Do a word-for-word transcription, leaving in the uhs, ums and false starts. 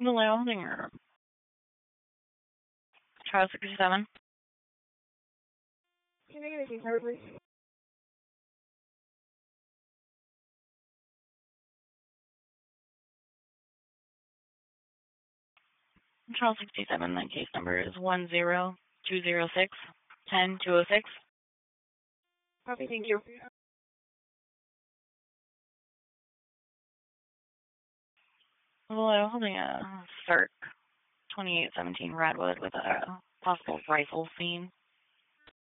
Hello, there. Child sixty-seven. Can I get a case number, please? Child sixty-seven, that case number is one zero two zero six ten two oh six. Okay, thank you. Hello, holding a C I R C twenty-eight seventeen Radwood with a possible rifle scene.